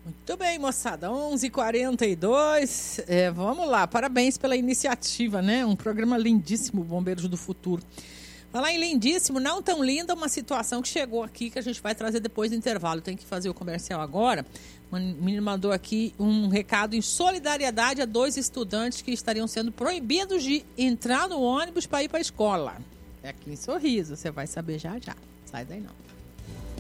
Muito bem, moçada, 11h42. Vamos lá, parabéns pela iniciativa, né? Um programa lindíssimo, Bombeiros do Futuro. Falar em lindíssimo, não tão linda, uma situação que chegou aqui que a gente vai trazer depois do intervalo. Tem que fazer o comercial agora. Uma menina mandou aqui um recado em solidariedade a 2 estudantes que estariam sendo proibidos de entrar no ônibus para ir para a escola. É aqui em Sorriso, você vai saber já já. Sai daí não.